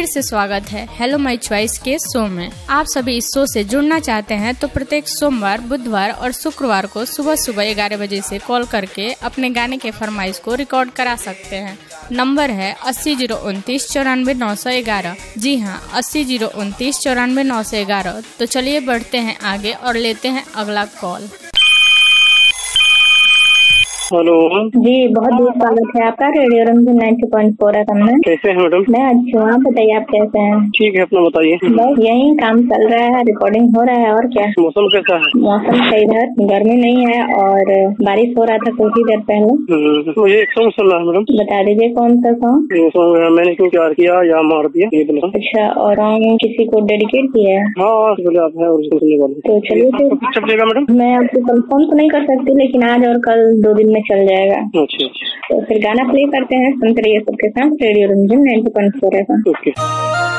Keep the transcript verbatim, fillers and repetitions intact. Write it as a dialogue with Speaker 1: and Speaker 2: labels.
Speaker 1: से स्वागत है हेलो माय चॉइस के शो में। आप सभी इस शो से जुड़ना चाहते हैं तो प्रत्येक सोमवार, बुधवार और शुक्रवार को सुबह सुबह ग्यारह बजे से कॉल करके अपने गाने के फरमाइश को रिकॉर्ड करा सकते हैं। नंबर है अस्सी जीरो उनतीस चौरानवे नौ सौ ग्यारह। जी हाँ, अस्सी जीरो उनतीस चौरानवे नौ सौ ग्यारह। तो चलिए बढ़ते हैं आगे और लेते हैं अगला कॉल।
Speaker 2: हेलो
Speaker 3: जी, बहुत बहुत स्वागत है आपका radio Ranjan ninety point four F M में।
Speaker 2: कैसे हैं मैडम?
Speaker 3: मैं अच्छी हूँ, आप बताइए आप कैसे हैं?
Speaker 2: ठीक है, अपना बताइए।
Speaker 3: बस यही काम चल रहा है, रिकॉर्डिंग हो रहा है और क्या।
Speaker 2: मौसम कैसा है?
Speaker 3: मौसम का इधर गर्मी नहीं है और बारिश हो रहा था कुछ ही देर पहले।
Speaker 2: मुझे एक सॉन्ग सुनना है मैडम।
Speaker 3: बता दीजिए कौन सा सॉन्ग?
Speaker 2: सॉन्ग मैंने क्यों प्यार किया या मार दिया, ये बोला।
Speaker 3: अच्छा, और सॉन्ग किसी को डेडिकेट किया है?
Speaker 2: हाँ, बोले आप है और सुनने वाले।
Speaker 3: तो चलिए फिर
Speaker 2: चलेगा मैडम।
Speaker 3: मैं आपको कंफर्म तो नहीं कर सकती, लेकिन आज और कल दो दिन में चल जाएगा।
Speaker 2: अच्छा,
Speaker 3: तो फिर गाना प्ले करते हैं, सुनते रहिए सबके साथ radio Ranjan ninety point four F M.
Speaker 2: Okay.